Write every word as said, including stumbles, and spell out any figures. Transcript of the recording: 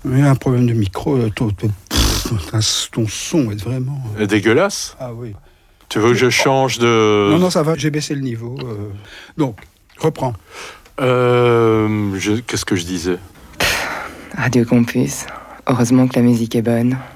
Il y a un problème de micro. euh, Ton, ton, pff, ton son est vraiment... Et dégueulasse. Ah oui. Tu veux que je change de... Non, non, ça va, j'ai baissé le niveau. euh. Donc, reprends. Euh, je... Qu'est-ce que je disais? Radio Campus. Heureusement que la musique est bonne.